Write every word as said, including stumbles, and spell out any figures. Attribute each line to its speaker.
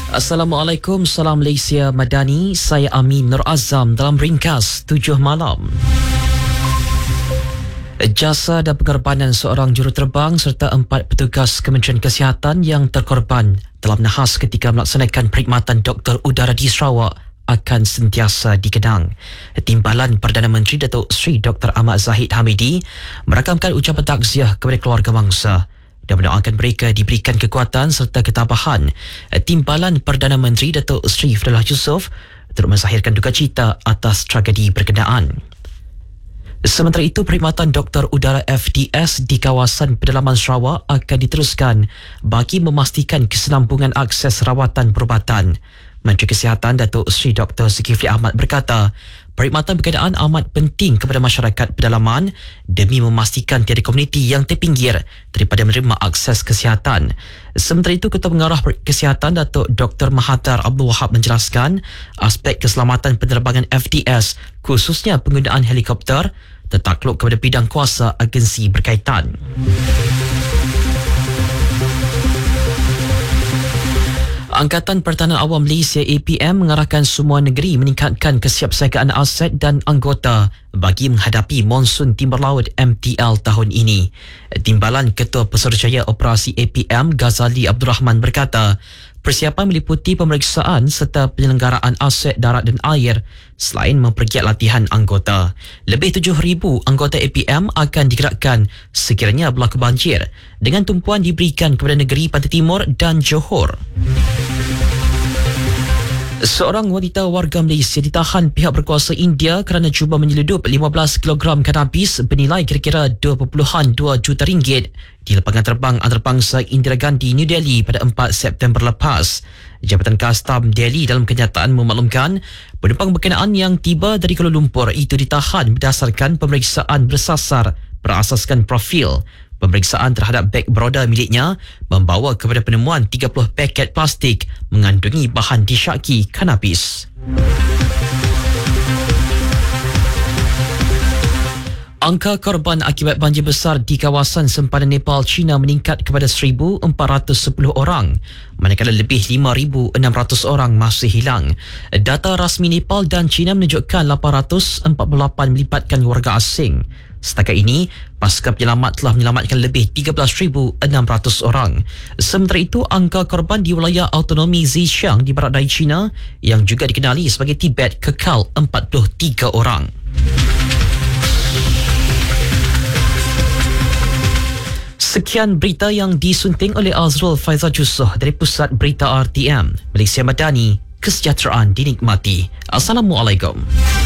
Speaker 1: Assalamualaikum, salam Malaysia Madani. Saya Amin Nur Azam dalam ringkas tujuh malam. Jasa dan pengorbanan seorang juruterbang serta empat petugas Kementerian Kesihatan yang terkorban dalam nahas ketika melaksanakan perkhidmatan Doktor Udara di Sarawak akan sentiasa dikenang. Timbalan Perdana Menteri Datuk Seri Doktor Ahmad Zahid Hamidi merakamkan ucapan takziah kepada keluarga mangsa dan mendoakan mereka diberikan kekuatan serta ketabahan. Timbalan Perdana Menteri Datuk Seri Fadillah Yusof turut menzahirkan duka cita atas tragedi berkenaan. Sementara itu, perkhidmatan Doktor Udara F D S di kawasan pedalaman Sarawak akan diteruskan bagi memastikan kesinambungan akses rawatan perubatan. Menteri Kesihatan Datuk Seri Doktor Zulkifli Ahmad berkata, perkhidmatan berkenaan amat penting kepada masyarakat pedalaman demi memastikan tiada komuniti yang terpinggir daripada menerima akses kesihatan. Sementara itu, Ketua Pengarah Kesihatan Datuk Doktor Mahathir Abdul Wahab menjelaskan aspek keselamatan penerbangan F D S khususnya penggunaan helikopter tertakluk kepada bidang kuasa agensi berkaitan. Angkatan Pertahanan Awam Malaysia A P M mengarahkan semua negeri meningkatkan kesiapsiagaan aset dan anggota bagi menghadapi monsun timur laut M T L tahun ini. Timbalan Ketua Pesuruhjaya Operasi A P M Ghazali Abdul Rahman berkata, persiapan meliputi pemeriksaan serta penyelenggaraan aset darat dan air selain mempergiat latihan anggota. Lebih tujuh ribu anggota A P M akan digerakkan sekiranya berlaku banjir dengan tumpuan diberikan kepada negeri Pantai Timur dan Johor. Seorang wanita warga Malaysia ditahan pihak berkuasa India kerana cuba menyeludup lima belas kilogram kanabis bernilai kira-kira dua perpuluhan dua juta ringgit di lapangan terbang antarabangsa Indira Gandhi, New Delhi pada empat September lepas. Jabatan Kastam Delhi dalam kenyataan memaklumkan penumpang berkenaan yang tiba dari Kuala Lumpur itu ditahan berdasarkan pemeriksaan bersasar berasaskan profil. Pemeriksaan terhadap beg beroda miliknya membawa kepada penemuan tiga puluh paket plastik mengandungi bahan disyaki kanabis. Angka korban akibat banjir besar di kawasan sempadan Nepal, China meningkat kepada seribu empat ratus sepuluh orang, manakala lebih lima ribu enam ratus orang masih hilang. Data rasmi Nepal dan China menunjukkan lapan ratus empat puluh lapan melibatkan warga asing. Setakat ini, pasukan penyelamat telah menyelamatkan lebih tiga belas ribu enam ratus orang. Sementara itu, angka korban di wilayah autonomi Xinjiang di barat daya China yang juga dikenali sebagai Tibet kekal empat puluh tiga orang. Sekian berita yang disunting oleh Azrul Faizal Jusoh dari Pusat Berita R T M. Malaysia Madani, kesejahteraan dinikmati. Assalamualaikum.